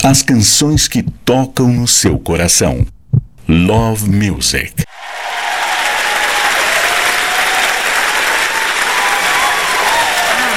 As canções que tocam no seu coração. Love Music.